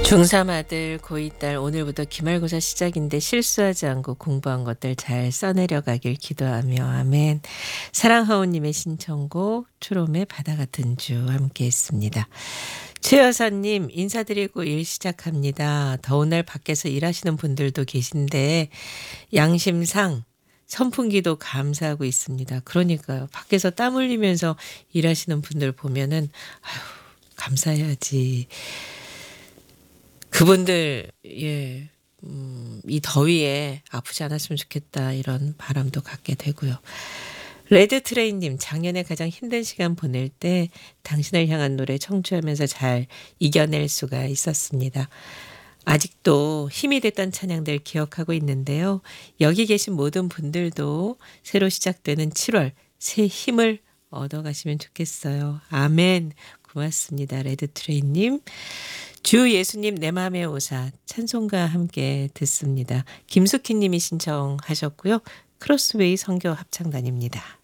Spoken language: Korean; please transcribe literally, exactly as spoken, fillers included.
중삼 아들, 고이 딸 오늘부터 기말고사 시작인데 실수하지 않고 공부한 것들 잘 써내려가길 기도하며 아멘. 사랑하오님의 신청곡 초롬의 바다 같은 주 함께 했습니다. 최 여사님 인사드리고 일 시작합니다. 더운 날 밖에서 일하시는 분들도 계신데 양심상 선풍기도 감사하고 있습니다. 그러니까요. 밖에서 땀 흘리면서 일하시는 분들 보면은 아휴 감사해야지. 그분들 예, 음, 이 더위에 아프지 않았으면 좋겠다 이런 바람도 갖게 되고요. 레드트레인님 작년에 가장 힘든 시간 보낼 때 당신을 향한 노래 청취하면서 잘 이겨낼 수가 있었습니다. 아직도 힘이 됐던 찬양들 기억하고 있는데요. 여기 계신 모든 분들도 새로 시작되는 칠월 새 힘을 얻어가시면 좋겠어요. 아멘. 고맙습니다. 레드트레인님. 주 예수님 내 맘의 오사 찬송과 함께 듣습니다. 김숙희 님이 신청하셨고요. 크로스웨이 선교 합창단입니다.